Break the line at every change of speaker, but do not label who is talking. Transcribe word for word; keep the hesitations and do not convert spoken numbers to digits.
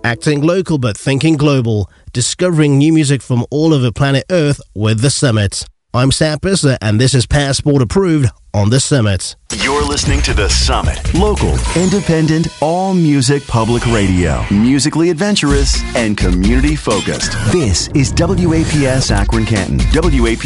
Acting local but thinking global. Discovering new music from all over planet Earth with The Summit. I'm Sam Pisser, and this is Passport Approved on The Summit.
You're listening to The Summit. Local, independent, all-music public radio. Musically adventurous and community-focused. This is W A P S Akron Canton. W A P